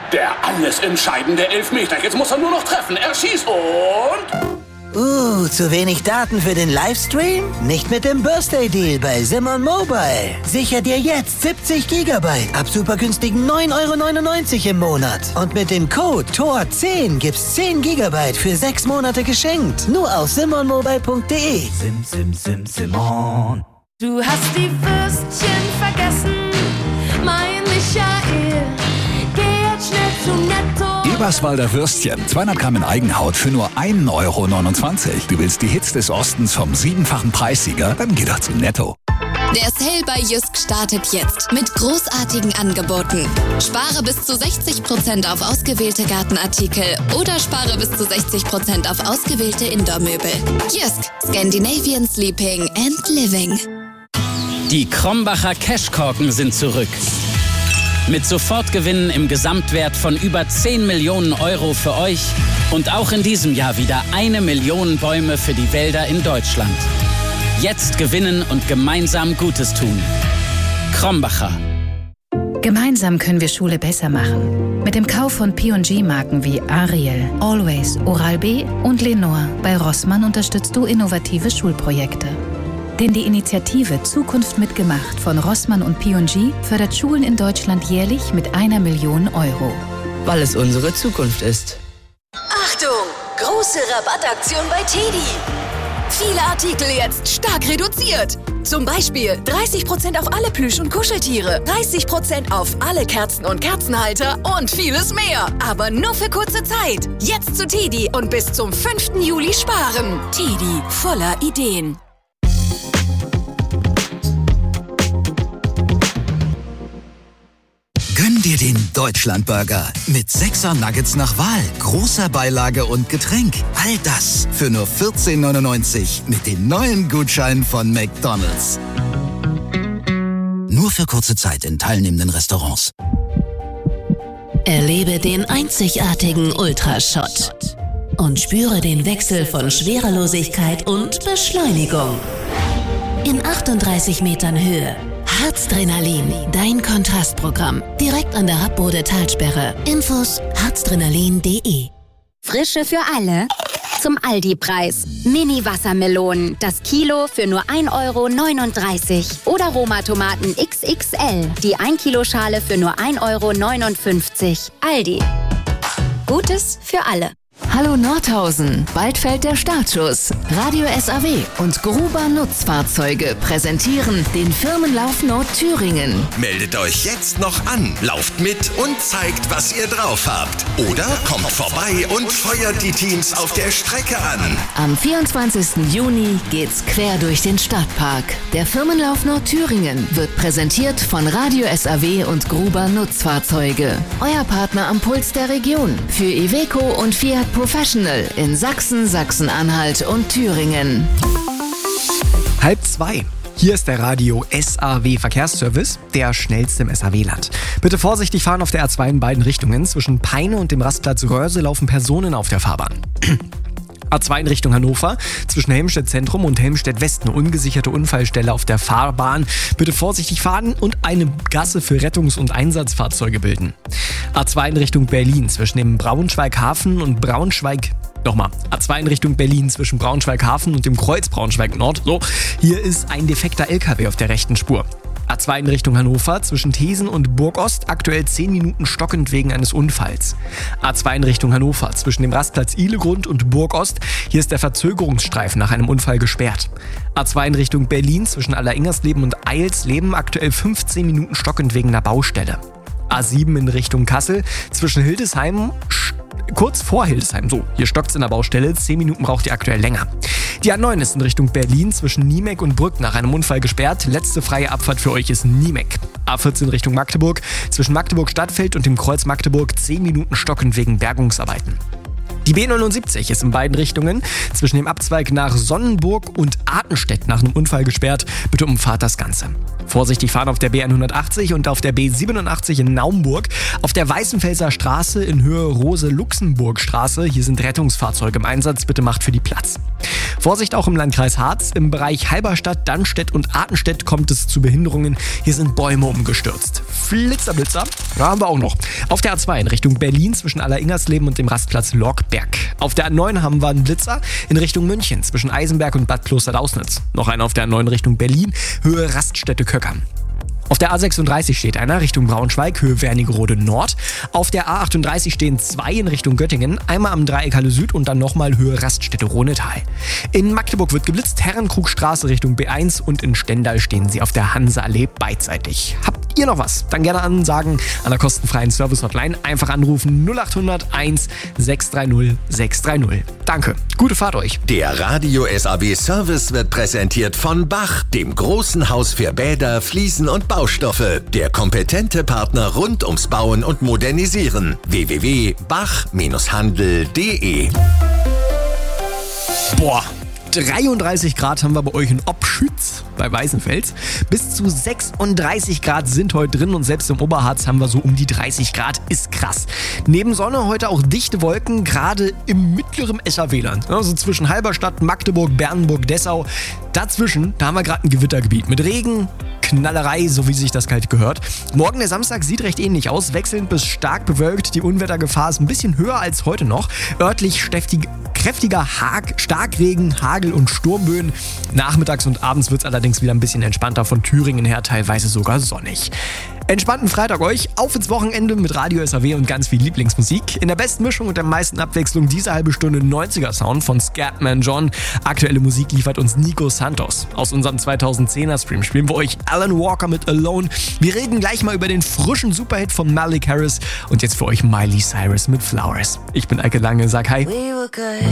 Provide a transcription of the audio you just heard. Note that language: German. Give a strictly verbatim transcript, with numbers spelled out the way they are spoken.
Der alles entscheidende Elfmeter. Jetzt muss er nur noch treffen. Er schießt und... Uh, zu wenig Daten für den Livestream? Nicht mit dem Birthday-Deal bei Simon Mobile. Sicher dir jetzt siebzig Gigabyte ab super günstigen neun Euro neunundneunzig im Monat. Und mit dem Code T O R zehn gibt's zehn Gigabyte für sechs Monate geschenkt. Nur auf simon mobile punkt de. Sim, sim, sim, Simon. Du hast die Würstchen vergessen, mein Michael. Geh jetzt schnell zu Netto. Eberswalder Würstchen, zweihundert Gramm in Eigenhaut für nur ein Euro neunundzwanzig. Du willst die Hits des Ostens vom siebenfachen Preissieger? Dann geh doch zu Netto. Der Sale bei Jysk startet jetzt mit großartigen Angeboten. Spare bis zu sechzig Prozent auf ausgewählte Gartenartikel oder spare bis zu sechzig Prozent auf ausgewählte Indoor-Möbel. Jysk, Scandinavian Sleeping and Living. Die Krombacher Cashkorken sind zurück. Mit Sofortgewinnen im Gesamtwert von über zehn Millionen Euro für euch und auch in diesem Jahr wieder eine Million Bäume für die Wälder in Deutschland. Jetzt gewinnen und gemeinsam Gutes tun. Krombacher. Gemeinsam können wir Schule besser machen. Mit dem Kauf von P und G-Marken wie Ariel, Always, Oral-B und Lenore bei Rossmann unterstützt du innovative Schulprojekte. Denn die Initiative Zukunft mitgemacht von Rossmann und P und G fördert Schulen in Deutschland jährlich mit einer Million Euro. Weil es unsere Zukunft ist. Achtung! Große Rabattaktion bei Teddy. Viele Artikel jetzt stark reduziert. Zum Beispiel dreißig Prozent auf alle Plüsch- und Kuscheltiere, dreißig Prozent auf alle Kerzen und Kerzenhalter und vieles mehr. Aber nur für kurze Zeit. Jetzt zu Teddy und bis zum fünften Juli sparen. Teddy, voller Ideen. Gönn dir den Deutschlandburger mit sechser Nuggets nach Wahl, großer Beilage und Getränk. All das für nur vierzehn neunundneunzig mit den neuen Gutscheinen von McDonald's. Nur für kurze Zeit in teilnehmenden Restaurants. Erlebe den einzigartigen Ultrashot und spüre den Wechsel von Schwerelosigkeit und Beschleunigung. In achtunddreißig Metern Höhe. Harzdrenalin, dein Kontrastprogramm. Direkt an der Habbode-Talsperre. Infos harzdrenalin punkt de. Frische für alle. Zum Aldi-Preis. Mini-Wassermelonen. Das Kilo für nur ein Euro neununddreißig. Oder Roma-Tomaten X X L. Die ein Kilo Schale für nur ein Euro neunundfünfzig. Aldi. Gutes für alle. Hallo Nordhausen, bald fällt der Startschuss. Radio S A W und Gruber Nutzfahrzeuge präsentieren den Firmenlauf Nordthüringen. Meldet euch jetzt noch an, lauft mit und zeigt, was ihr drauf habt. Oder kommt vorbei und feuert die Teams auf der Strecke an. Am vierundzwanzigsten Juni geht's quer durch den Stadtpark. Der Firmenlauf Nordthüringen wird präsentiert von Radio S A W und Gruber Nutzfahrzeuge. Euer Partner am Puls der Region für Iveco und Fiat Professional in Sachsen, Sachsen-Anhalt und Thüringen. Halb zwei. Hier ist der Radio S A W Verkehrsservice, der schnellste im S A W-Land. Bitte vorsichtig fahren auf der A zwei in beiden Richtungen. Zwischen Peine und dem Rastplatz Röhrse laufen Personen auf der Fahrbahn. A zwei in Richtung Hannover, zwischen Helmstedt Zentrum und Helmstedt West eine ungesicherte Unfallstelle auf der Fahrbahn. Bitte vorsichtig fahren und eine Gasse für Rettungs- und Einsatzfahrzeuge bilden. A zwei in Richtung Berlin, zwischen dem Braunschweig-Hafen und Braunschweig... Nochmal, A zwei in Richtung Berlin, zwischen Braunschweig-Hafen und dem Kreuz Braunschweig-Nord. So, hier ist ein defekter L K W auf der rechten Spur. A zwei in Richtung Hannover, zwischen Thesen und Burgost, aktuell zehn Minuten stockend wegen eines Unfalls. A zwei in Richtung Hannover, zwischen dem Rastplatz Ihlegrund und Burgost, hier ist der Verzögerungsstreifen nach einem Unfall gesperrt. A zwei in Richtung Berlin, zwischen Alleringgersleben und Eilsleben, aktuell fünfzehn Minuten stockend wegen einer Baustelle. A sieben in Richtung Kassel, zwischen Hildesheim, kurz vor Hildesheim, so, hier stockt's in der Baustelle, zehn Minuten braucht ihr aktuell länger. Die A neun ist in Richtung Berlin, zwischen Niemek und Brück nach einem Unfall gesperrt. Letzte freie Abfahrt für euch ist Niemek. A vierzehn Richtung Magdeburg, zwischen Magdeburg Stadtfeld und dem Kreuz Magdeburg, zehn Minuten stockend wegen Bergungsarbeiten. Die B neunundsiebzig ist in beiden Richtungen zwischen dem Abzweig nach Sonnenburg und Artenstedt nach einem Unfall gesperrt. Bitte umfahrt das Ganze. Vorsichtig fahren auf der B hundertachtzig und auf der B siebenundachtzig in Naumburg. Auf der Weißenfelser Straße in Höhe Rose-Luxemburg-Straße. Hier sind Rettungsfahrzeuge im Einsatz. Bitte macht für die Platz. Vorsicht auch im Landkreis Harz. Im Bereich Halberstadt, Dannstedt und Artenstedt kommt es zu Behinderungen. Hier sind Bäume umgestürzt. Flitzer, Blitzer. Ja, haben wir auch noch. Auf der A zwei in Richtung Berlin zwischen Alleringers-Leben und dem Rastplatz Lorkberg. Auf der A neun haben wir einen Blitzer in Richtung München zwischen Eisenberg und Bad Klosterdausnitz. Noch einer auf der A neun Richtung Berlin, Höhe Raststätte Köckern. Auf der A sechsunddreißig steht einer Richtung Braunschweig, Höhe Wernigerode Nord. Auf der A achtunddreißig stehen zwei in Richtung Göttingen, einmal am Dreieck Halle Süd und dann nochmal Höhe Raststätte Ronetal. In Magdeburg wird geblitzt, Herrenkrugstraße Richtung B eins und in Stendal stehen sie auf der Hanseallee beidseitig. Habt ihr noch was? Dann gerne ansagen an der kostenfreien Service-Hotline. Einfach anrufen null acht null null eins sechs drei null sechs drei null. Danke, gute Fahrt euch. Der Radio S A W Service wird präsentiert von Bach, dem großen Haus für Bäder, Fliesen und Baustoffe. Der kompetente Partner rund ums Bauen und Modernisieren. w w w punkt bach handel punkt de. Boah, dreiunddreißig Grad haben wir bei euch in Obschütz bei Weißenfels. Bis zu sechsunddreißig Grad sind heute drin und selbst im Oberharz haben wir so um die dreißig Grad. Ist krass. Neben Sonne heute auch dichte Wolken, gerade im mittleren S A W-Land. Also zwischen Halberstadt, Magdeburg, Bernburg, Dessau. Dazwischen, da haben wir gerade ein Gewittergebiet mit Regen, Knallerei, so wie sich das kalt gehört. Morgen der Samstag sieht recht ähnlich aus, wechselnd bis stark bewölkt. Die Unwettergefahr ist ein bisschen höher als heute noch. Örtlich steftig, kräftiger Hag, Starkregen, Hagel und Sturmböen. Nachmittags und abends wird es allerdings wieder ein bisschen entspannter, von Thüringen her teilweise sogar sonnig. Entspannten Freitag euch, auf ins Wochenende mit Radio S A W und ganz viel Lieblingsmusik. In der besten Mischung und der meisten Abwechslung diese halbe Stunde neunziger Sound von Scatman John. Aktuelle Musik liefert uns Nico Santos. Aus unserem zweitausendzehner Stream spielen wir euch Alan Walker mit Alone. Wir reden gleich mal über den frischen Superhit von Malik Harris und jetzt für euch Miley Cyrus mit Flowers. Ich bin Eike Lange, sag hi.